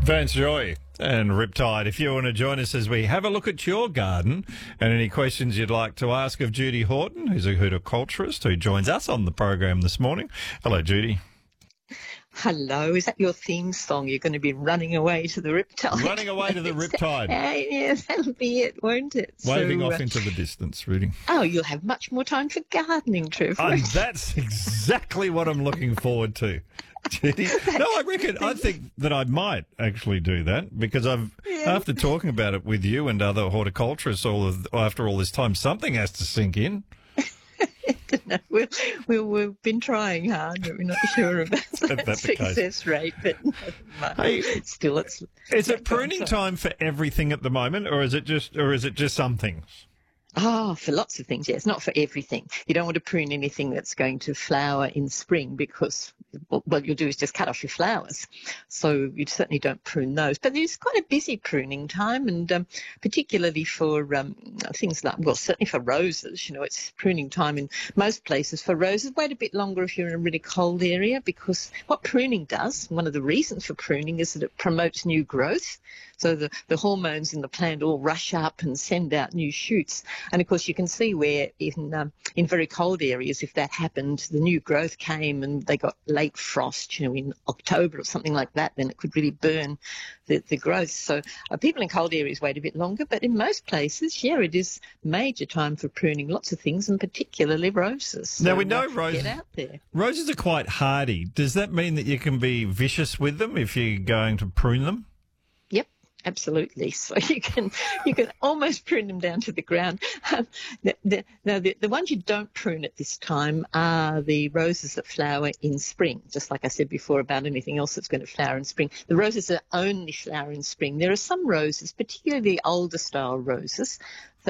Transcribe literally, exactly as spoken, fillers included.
Vance Joy and Riptide. If you want to join us as we have a look at your garden and any questions you'd like to ask of Judy Horton, who's a horticulturist who joins us on the program this morning. Hello, Judy. Hello, is that your theme song? You're going to be running away to the Riptide. Running away to the Riptide. Uh, yeah, that'll be it, won't it? Waving so, off uh, into the distance, Rudy. Oh, you'll have much more time for gardening, Trevor. And that's exactly what I'm looking forward to, Judy. No, I reckon, I think that I might actually do that because I've, Yeah. after talking about it with you and other horticulturists all of, after all this time, something has to sink in. No, we'll, we'll, we've been trying hard, but we're not sure about the That's the case. success rate. But Hey, still, it's Is it pruning time for everything at the moment, or is it just, or is it just some things? Oh, for lots of things, yes. Not for everything. You don't want to prune anything that's going to flower in spring because what you'll do is just cut off your flowers. So you certainly don't prune those. But there's quite a busy pruning time, and um, particularly for um, things like, well, certainly for roses, you know, it's pruning time in most places. For roses, wait a bit longer if you're in a really cold area, because what pruning does, one of the reasons for pruning is that it promotes new growth. So the, the hormones in the plant all rush up and send out new shoots. And, of course, you can see where in um, in very cold areas, if that happened, the new growth came and they got late frost, you know, in October or something like that, then it could really burn the, the growth. So uh, people in cold areas wait a bit longer. But in most places, yeah, it is major time for pruning lots of things, and particularly roses. So Now, we know uh, roses, get out there. roses are quite hardy. Does that mean that you can be vicious with them if you're going to prune them? Yep. Absolutely. So you can you can almost prune them down to the ground. Um, the, the, now, the, the ones you don't prune at this time are the roses that flower in spring, just like I said before about anything else that's going to flower in spring. The roses that only flower in spring. There are some roses, particularly older style roses,